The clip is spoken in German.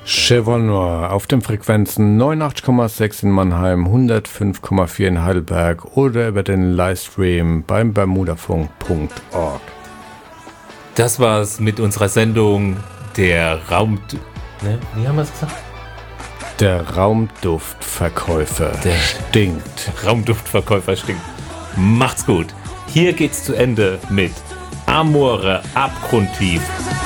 Cheval Noir auf den Frequenzen 89,6 in Mannheim, 105,4 in Heidelberg oder über den Livestream beim bermudafunk.org. Das war's mit unserer Sendung der wie haben wir es gesagt? Der Raumduftverkäufer stinkt. Raumduftverkäufer stinkt. Macht's gut. Hier geht's zu Ende mit Amore abgrundtief.